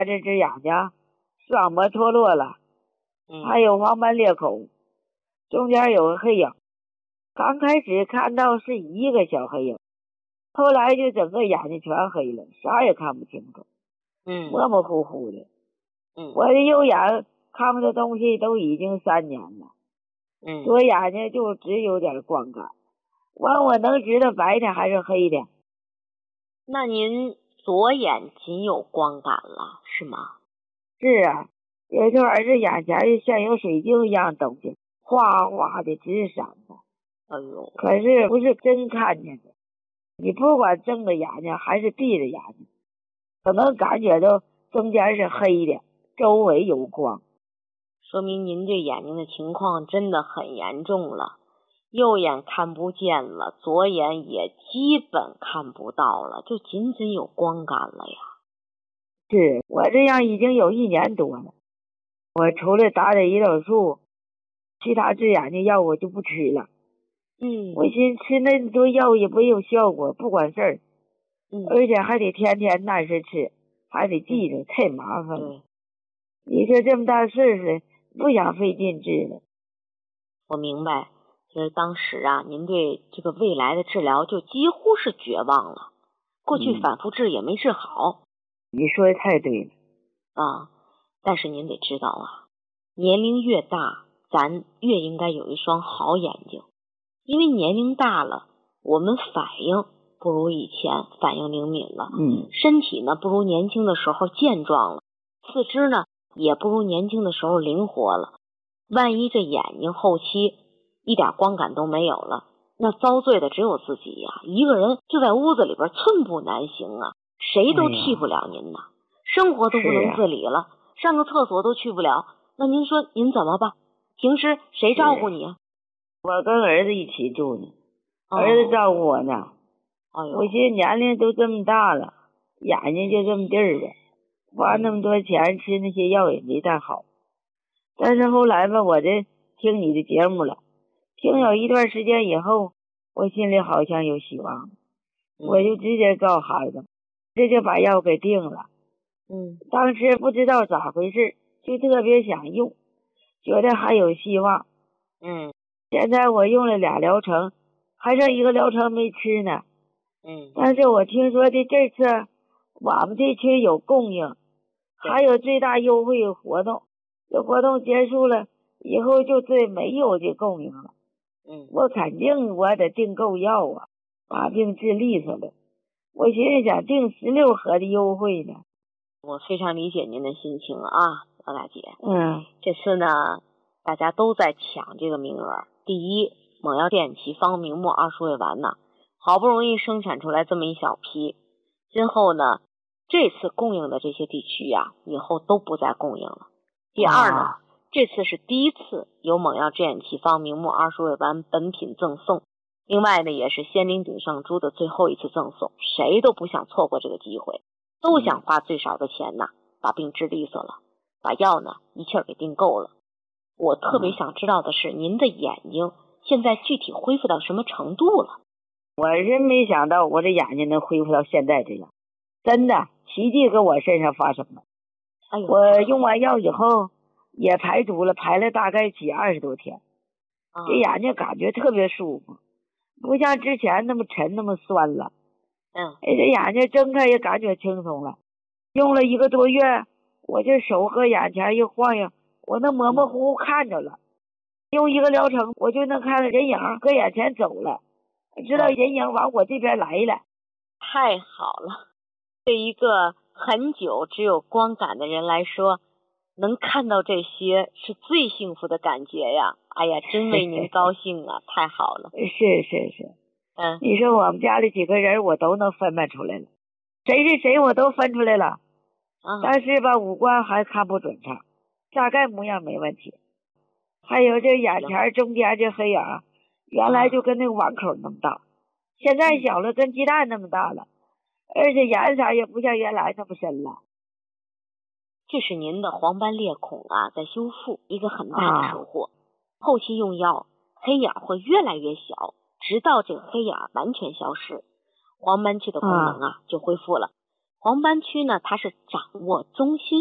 这只眼睛双膜脱落了，还有黄斑裂孔，中间有个黑影。刚开始看到是一个小黑影，后来就整个眼睛全黑了，啥也看不清楚，模模糊糊的。我的右眼看不到东西都已经3年了，左眼睛就只有点光感。我能知道白的还是黑的。 那您左眼仅有光感了，是吗？ 是啊，有时候这眼前像有水晶一样东西，哗哗的直闪的。 哎呦， 可是不是真看见的。你不管睁着眼睛还是闭着眼睛，可能感觉到中间是黑的，周围有光。 说明您这眼睛的情况真的很严重了，右眼看不见了，左眼也基本看不到了，就仅仅有光感了呀。 是，我这样已经有1年多了。我除了打点胰岛素，其他治眼睛药我就不吃了。我寻思吃那么多药也没有效果，不管事儿。而且还得天天按时吃，还得记着，太麻烦了。你说这么大岁数，不想费劲治了。 我明白，其实当时啊，您对这个未来的治疗就几乎是绝望了。过去反复治也没治好。 你说的太对了。 但是您得知道啊，年龄越大，咱越应该有一双好眼睛。因为年龄大了，我们反应不如以前反应灵敏了，身体呢不如年轻的时候健壮了，四肢呢也不如年轻的时候灵活了。万一这眼睛后期一点光感都没有了，那遭罪的只有自己呀，一个人就在屋子里边寸步难行啊，谁都替不了您呐，生活都不能自理了，上个厕所都去不了，那您说您怎么办？平时谁照顾你啊？ 我跟儿子一起住呢，儿子照顾我呢。我寻思年龄都这么大了，眼睛就这么地儿了，花那么多钱吃那些药也没太好。但是后来吧，我这听你的节目了，听有一段时间以后，我心里好像有希望，我就直接告孩子，这就把药给定了。当时不知道咋回事，就特别想用，觉得还有希望。现在我用了2疗程，还剩1个疗程没吃呢。但是我听说的这次我们这区有供应，还有最大优惠活动，这活动结束了以后就对没有的供应了。我肯定我得订够药啊，把病治利索了。我寻思想订16盒的优惠呢。 我非常理解您的心情啊，老大姐。这次呢，大家都在抢这个名额。第一，猛药电奇方明目20味丸呢，好不容易生产出来这么一小批，今后呢，这次供应的这些地区呀，以后都不再供应了。第二呢，这次是第一次有猛药电奇方明目20味丸本品赠送，另外呢，也是仙灵顶上珠的最后一次赠送，谁都不想错过这个机会，都想花最少的钱呢，把病治利索了，把药呢一气儿给订够了。我特别想知道的是，您的眼睛现在具体恢复到什么程度了？ 我真没想到我这眼睛能恢复到现在这样，真的奇迹搁我身上发生了。我用完药以后也排毒了，排了大概起20多天，这眼睛感觉特别舒服，不像之前那么沉那么酸了。这眼睛睁开也感觉轻松了。用了1个多月，我这手和眼前一晃悠，我能模模糊糊看着了。用1个疗程，我就能看到人影搁眼前走了，知道人影往我这边来了。 太好了，对一个很久只有光感的人来说，能看到这些是最幸福的感觉呀！哎呀，真为您高兴啊！太好了。 是。你说我们家里几个人我都能分辨出来了，谁是谁我都分出来了。但是吧，五官还看不准差，大概模样没问题。还有这眼前中间这黑眼，原来就跟那个碗口那么大，现在小了跟鸡蛋那么大了，而且颜色也不像原来那么深了。 这是您的黄斑裂孔啊在修复，一个很大的收获。后期用药，黑眼会越来越小，直到这个黑眼完全消失，黄斑区的功能就恢复了。 黄斑区呢，它是掌握中心